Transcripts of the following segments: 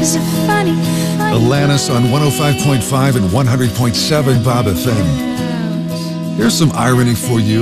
is a funny, funny Alanis on 105.5 and 100.7 Bob FM. Here's some irony for you.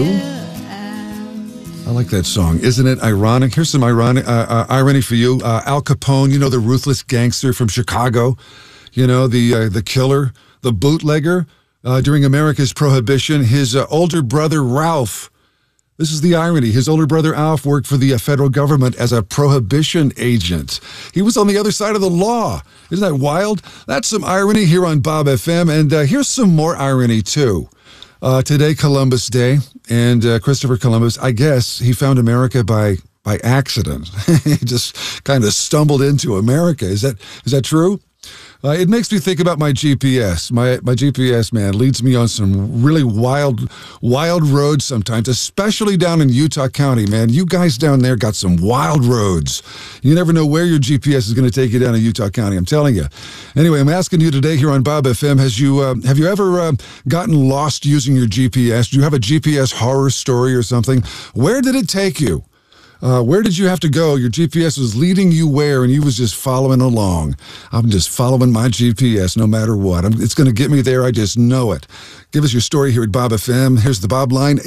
I like that song. Isn't it ironic? Here's some irony for you. Al Capone, you know, the ruthless gangster from Chicago. You know, the killer, the bootlegger. During America's Prohibition, his older brother, Ralph. This is the irony. His older brother, Alf, worked for the federal government as a prohibition agent. He was on the other side of the law. Isn't that wild? That's some irony here on Bob FM. And here's some more irony, too. Today, Columbus Day, and Christopher Columbus, I guess he found America by accident. He just kind of stumbled into America. Is that true? It makes me think about my GPS. My GPS, man, leads me on some really wild roads sometimes, especially down in Utah County, man. You guys down there got some wild roads. You never know where your GPS is going to take you down in Utah County, I'm telling you. Anyway, I'm asking you today here on Bob FM, have you ever gotten lost using your GPS? Do you have a GPS horror story or something? Where did it take you? Where did you have to go? Your GPS was leading you where, and you was just following along. I'm just following my GPS no matter what. It's going to get me there. I just know it. Give us your story here at Bob FM. Here's the Bob line,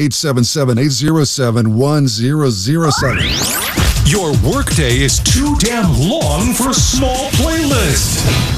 877-807-1007. Your workday is too damn long for a small playlist.